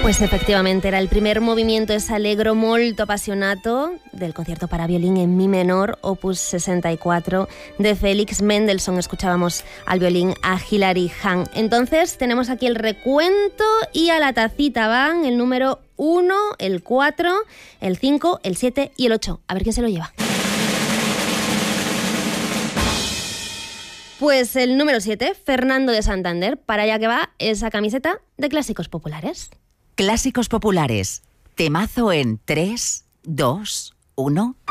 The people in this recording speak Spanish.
Pues efectivamente era el primer movimiento es allegro molto appassionato del concierto para violín en mi menor, opus 64 de Félix Mendelssohn. Escuchábamos al violín a Hilary Hahn. Entonces tenemos aquí el recuento y a la tacita van el número 1, el 4, el 5, el 7 y el 8. A ver quién se lo lleva. Pues el número 7, Fernando de Santander. Para allá que va esa camiseta de Clásicos Populares. Clásicos Populares. Temazo en 3, 2, 1...